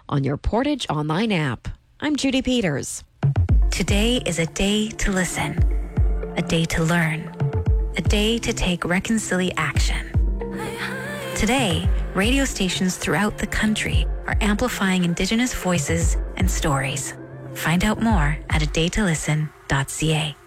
on your Portage Online app. I'm Judy Peters. Today is a day to listen, a day to learn, a day to take reconciliation action. Today, radio stations throughout the country are amplifying Indigenous voices and stories. Find out more at adaytolisten.ca.